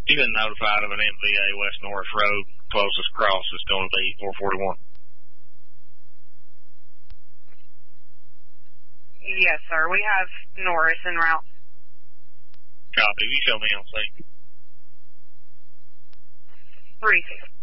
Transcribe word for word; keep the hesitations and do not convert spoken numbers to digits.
You've been notified of an M V A West Norris Road. Closest cross is going to be four forty-one. Yes, sir. We have Norris en route. Copy. You show me on scene. Three.